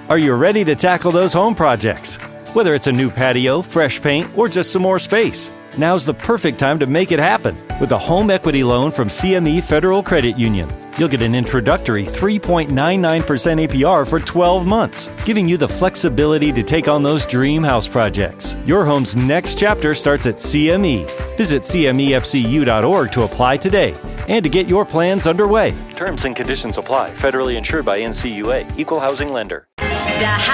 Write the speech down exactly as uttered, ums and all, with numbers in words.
Are you ready to tackle those home projects? Whether it's a new patio, fresh paint, or just some more space, now's the perfect time to make it happen with a home equity loan from C M E Federal Credit Union. You'll get an introductory three point nine nine percent A P R for twelve months, giving you the flexibility to take on those dream house projects. Your home's next chapter starts at C M E. Visit C M E F C U dot org to apply today and to get your plans underway. Terms and conditions apply. Federally insured by N C U A. Equal housing lender. The